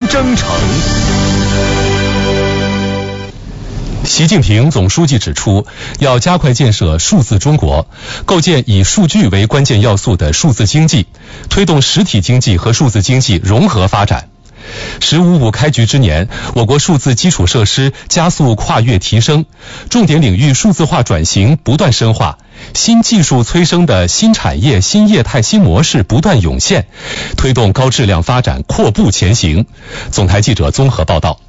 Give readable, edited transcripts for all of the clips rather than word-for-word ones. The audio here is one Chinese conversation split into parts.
征程。 习近平总书记指出，要加快建设数字中国，构建以数据为关键要素的数字经济，推动实体经济和数字经济融合发展。“15+5”开局之年，我国数字基础设施加速跨越提升，重点领域数字化转型不断深化，新技术催生的新产业、新业态、新模式不断涌现，推动高质量发展阔步前行。总台记者综合报道。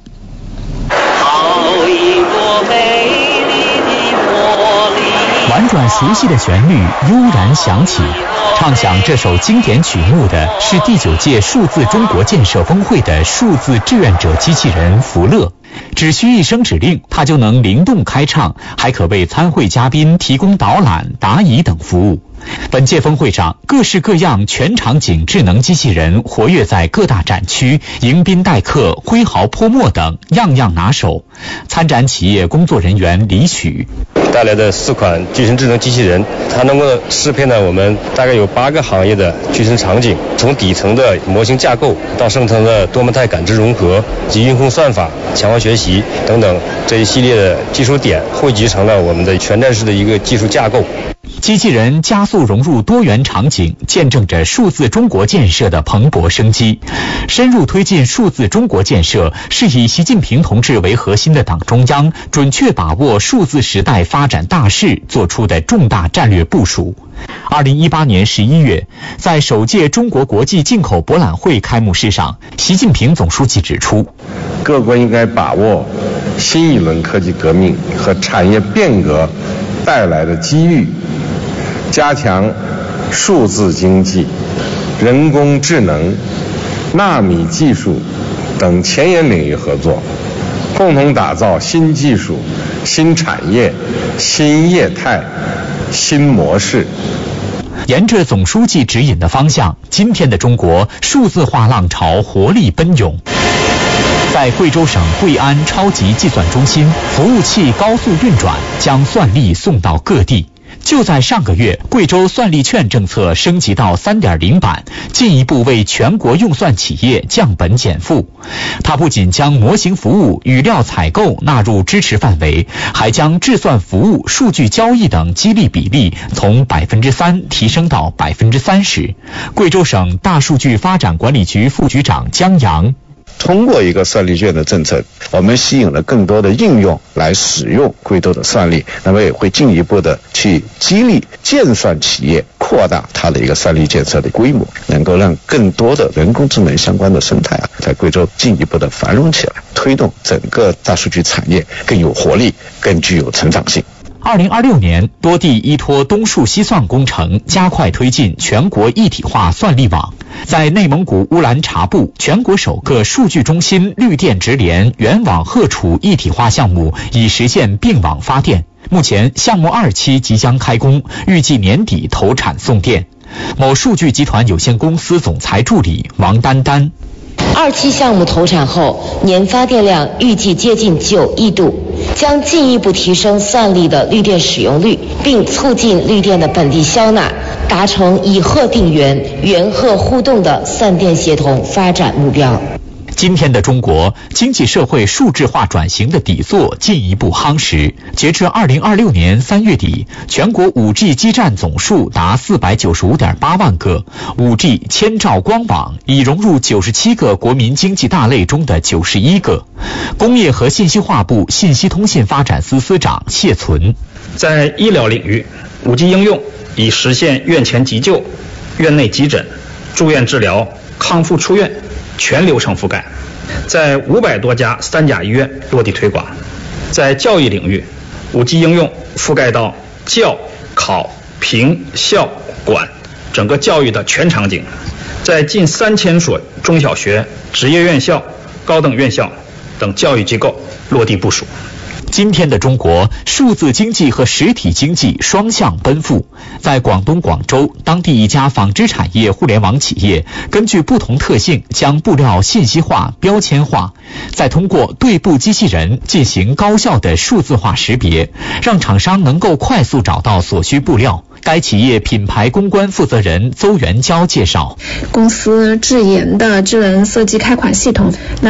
婉转熟悉的旋律悠然响起，唱响这首经典曲目的是第9届数字中国建设峰会的数字志愿者机器人福乐。只需一声指令，它就能灵动开唱，还可为参会嘉宾提供导览、答疑等服务。本届峰会上，各式各样全场景智能机器人活跃在各大展区，迎宾待客、挥毫泼墨等，样样拿手。参展企业工作人员李许带来的4款具身智能机器人，它能够适配呢我们大概有8个行业的具身场景，从底层的模型架构到上层的多模态感知融合及运控算法、强化学习等等这一系列的技术点，汇集成了我们的全站式的一个技术架构。 机器人加速融入多元场景，见证着数字中国建设的蓬勃生机。深入推进数字中国建设，是以习近平同志为核心的党中央准确把握数字时代发展大势做出的重大战略部署。2018年11月，在首届中国国际进口博览会开幕式上，习近平总书记指出， 各国应该把握新一轮科技革命和产业变革带来的机遇，加强数字经济、人工智能、纳米技术等前沿领域合作，共同打造新技术、新产业、新业态、新模式。 沿着总书记指引的方向，今天的中国数字化浪潮活力奔涌。在贵州省贵安超级计算中心，服务器高速运转，将算力送到各地。就在上个月，贵州算力券政策升级到 3.0 版，进一步为全国用算企业降本减负。它不仅将模型服务、语料采购纳入支持范围，还将制算服务、数据交易等激励比例从 3% 提升到 30%。贵州省大数据发展管理局副局长江阳， 通过一个算力券的政策，我们吸引了更多的应用来使用贵州的算力，那么也会进一步的去激励建算企业扩大它的一个算力建设的规模，能够让更多的人工智能相关的生态在贵州进一步的繁荣起来，推动整个大数据产业更有活力，更具有成长性。 2026年，多地依托东数西算工程，加快推进全国一体化算力网。在内蒙古乌兰察布，全国首个数据中心绿电直连原网荷储一体化项目已实现并网发电。目前，项目2期即将开工，预计年底投产送电。某数据集团有限公司总裁助理王丹丹 ，2期项目投产后，年发电量预计接近9亿度，将进一步提升算力的绿电使用率，并促进绿电的本地消纳，达成以荷定源、源荷互动的散电协同发展目标。 今天的中国经济社会数字化转型的底座进一步夯实。截至2026年3月底，全国 5G 基站总数达 495.8 万个， 5G 千兆光网已融入97个国民经济大类中的91个。工业和信息化部信息通信发展司司长谢存， 在医疗领域， 5G 应用已实现院前急救、院内急诊、住院治疗、康复出院全流程覆盖，在500多家3甲医院落地推广。在教育领域， 5G 应用覆盖到教、考、评、校、管整个教育的全场景，在近3000所中小学、职业院校、高等院校等教育机构落地部署。 今天的中国，数字经济和实体经济双向奔赴。在广东广州，当地一家纺织产业互联网企业根据不同特性，将布料信息化、标签化，再通过对布机器人进行高效的数字化识别，让厂商能够快速找到所需布料。该企业品牌公关负责人邹元娇介绍， 公司自研的智能设计开款系统，